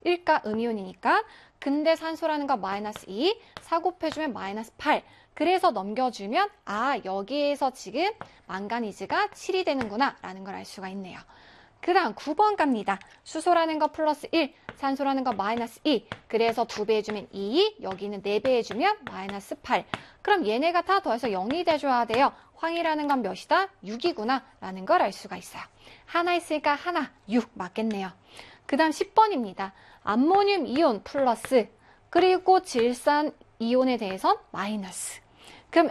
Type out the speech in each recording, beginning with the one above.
1가 음이온이니까. 근데 산소라는 건 마이너스 2, 4 곱해주면 마이너스 8. 그래서 넘겨주면 여기에서 지금 망가니즈가 7이 되는구나 라는 걸 알 수가 있네요. 그 다음 9번 갑니다. 수소라는 거 플러스 1, 산소라는 거 마이너스 2. 그래서 2배 해주면 2, 여기는 4배 해주면 마이너스 8. 그럼 얘네가 다 더해서 0이 돼줘야 돼요. 황이라는 건 몇이다? 6이구나 라는 걸 알 수가 있어요. 하나 있으니까 하나, 6 맞겠네요. 그 다음 10번입니다. 암모늄 이온 플러스, 그리고 질산 이온에 대해선 마이너스. 그럼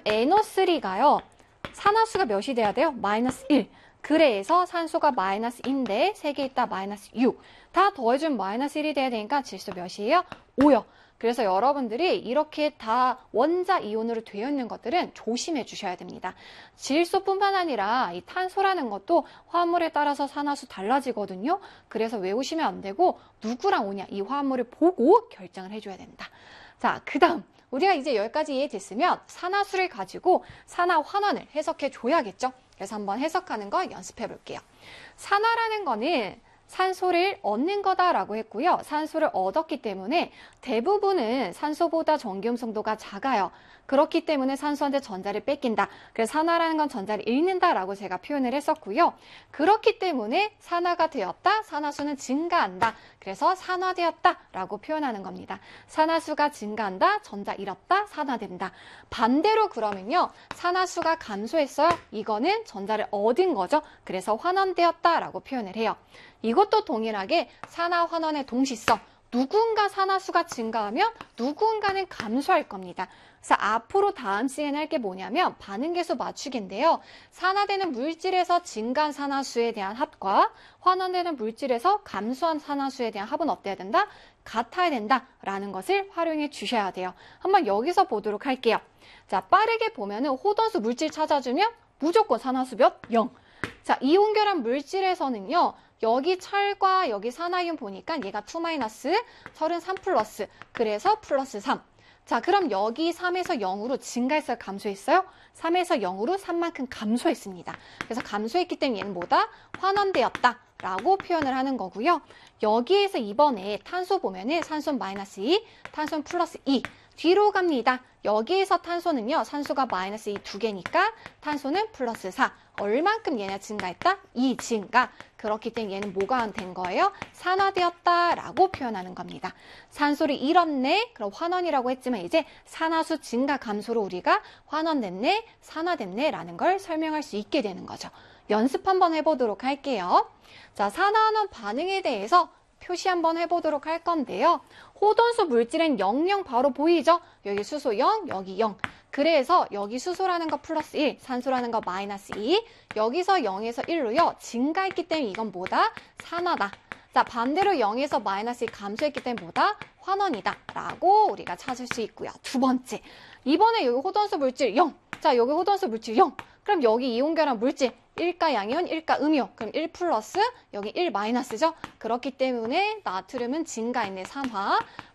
NO3가요. 산화수가 몇이 돼야 돼요? 마이너스 1. 그래서 산소가 마이너스인데 3개 있다 마이너스 6. 다 더해주면 마이너스 1이 돼야 되니까 질소 몇이에요? 5요. 그래서 여러분들이 이렇게 다 원자 이온으로 되어 있는 것들은 조심해 주셔야 됩니다. 질소뿐만 아니라 이 탄소라는 것도 화합물에 따라서 산화수 달라지거든요. 그래서 외우시면 안 되고 누구랑 오냐 이 화합물을 보고 결정을 해줘야 된다. 자, 그 다음 우리가 이제 여기까지 이해됐으면 산화수를 가지고 산화환원을 해석해 줘야겠죠. 그래서 한번 해석하는 거 연습해 볼게요. 산화라는 거는 산소를 얻는 거다라고 했고요. 산소를 얻었기 때문에 대부분은 산소보다 전기음성도가 작아요. 그렇기 때문에 산소한테 전자를 뺏긴다. 그래서 산화라는 건 전자를 잃는다라고 제가 표현을 했었고요. 그렇기 때문에 산화가 되었다. 산화수는 증가한다. 그래서 산화되었다라고 표현하는 겁니다. 산화수가 증가한다. 전자 잃었다. 산화된다. 반대로 그러면요. 산화수가 감소했어요. 이거는 전자를 얻은 거죠. 그래서 환원되었다라고 표현을 해요. 이것도 동일하게 산화환원의 동시성. 누군가 산화수가 증가하면 누군가는 감소할 겁니다. 그래서 앞으로 다음 시간에 할 게 뭐냐면 반응계수 맞추기인데요. 산화되는 물질에서 증가한 산화수에 대한 합과 환원되는 물질에서 감소한 산화수에 대한 합은 어때야 된다? 같아야 된다라는 것을 활용해 주셔야 돼요. 한번 여기서 보도록 할게요. 자, 빠르게 보면은 호돈수 물질 찾아주면 무조건 산화수 몇? 0. 자, 이온결합 물질에서는요. 여기 철과 여기 산화이온 보니까 얘가 2- 철은 3+, 그래서 플러스 3. 자, 그럼 여기 3에서 0으로 증가했어요? 감소했어요? 3에서 0으로 3만큼 감소했습니다. 그래서 감소했기 때문에 얘는 뭐다? 환원되었다 라고 표현을 하는 거고요. 여기에서 이번에 탄소 보면은 산소는 마이너스 2, 탄소는 플러스 2. 뒤로 갑니다. 여기에서 탄소는요. 산소가 마이너스 2 2개니까 탄소는 플러스 4. 얼만큼 얘네 증가했다? 2 증가. 그렇기 때문에 얘는 뭐가 된 거예요? 산화되었다라고 표현하는 겁니다. 산소를 잃었네. 그럼 환원이라고 했지만 이제 산화수 증가 감소로 우리가 환원됐네, 산화됐네라는 걸 설명할 수 있게 되는 거죠. 연습 한번 해보도록 할게요. 자, 산화환원 반응에 대해서 표시 한번 해보도록 할 건데요. 호돈수 물질은 00 바로 보이죠? 여기 수소 0, 여기 0. 그래서 여기 수소라는 거 플러스 1, 산소라는 거 마이너스 2. 여기서 0에서 1로요. 증가했기 때문에 이건 뭐다? 산화다. 자, 반대로 0에서 마이너스 2 감소했기 때문에 뭐다? 환원이다. 라고 우리가 찾을 수 있고요. 두 번째. 이번에 여기 호돈수 물질 0. 자, 여기 호돈수 물질 0. 그럼 여기 이온결합 물질 1가 양이온, 1가 음이온. 그럼 1 플러스, 여기 1 마이너스죠? 그렇기 때문에 나트륨은 증가했네, 3화.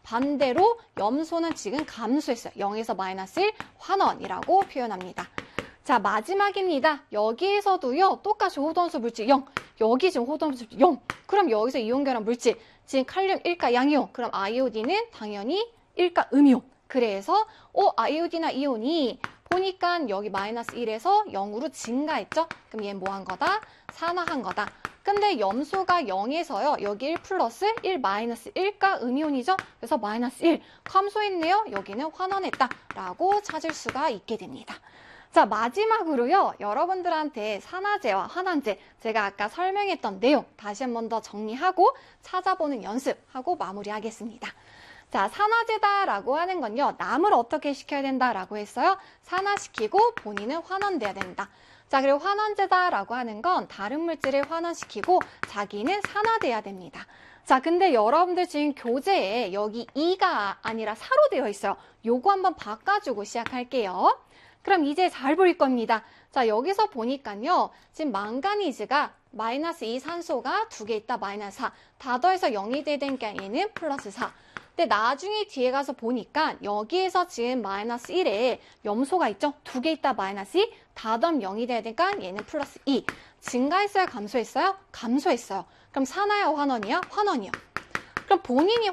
반대로 염소는 지금 감소했어요. 0에서 마이너스 1 환원이라고 표현합니다. 자, 마지막입니다. 여기에서도요, 똑같이 호돈수 물질 0. 여기 지금 호돈수 물질 0. 그럼 여기서 이온결합 물질, 지금 칼륨 1가 양이온. 그럼 아이오딘은 당연히 1가 음이온. 그래서, 아이오딘이나 이온이 보니까 여기 마이너스 1에서 0으로 증가했죠? 그럼 얘는 뭐 한 거다? 산화한 거다. 근데 염소가 0에서요. 여기 1 플러스 1 마이너스 1가 음이온이죠? 그래서 마이너스 1 감소했네요. 여기는 환원했다. 라고 찾을 수가 있게 됩니다. 자, 마지막으로요. 여러분들한테 산화제와 환원제 제가 아까 설명했던 내용 다시 한 번 더 정리하고 찾아보는 연습하고 마무리하겠습니다. 자, 산화제다라고 하는 건요. 남을 어떻게 시켜야 된다라고 했어요? 산화시키고 본인은 환원돼야 된다. 자, 그리고 환원제다라고 하는 건 다른 물질을 환원시키고 자기는 산화돼야 됩니다. 자, 근데 여러분들 지금 교재에 여기 2가 아니라 4로 되어 있어요. 요거 한번 바꿔주고 시작할게요. 그럼 이제 잘 보일 겁니다. 자, 여기서 보니까요. 지금 망가니즈가 마이너스 2 산소가 2개 있다 마이너스 4. 다 더해서 0이 되니까 얘는 플러스 4. 근데 나중에 뒤에 가서 보니까 여기에서 지금 마이너스 1에 염소가 있죠? 2개 있다 마이너스 2. 다 더하면 0이 돼야 되니까 얘는 플러스 2. 증가했어요? 감소했어요? 감소했어요. 그럼 산화야 환원이야? 환원이요. 그럼 본인이